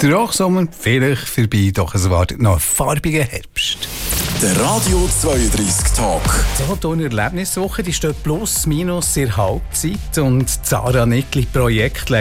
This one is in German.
Der Hochsommer vielleicht vorbei, doch es wartet noch ein farbiger Herbst. Der Radio 32 Talk. Die Solothurner Erlebniswoche, die steht plus minus in der Halbzeit und Zara Nickli, Projektleiterin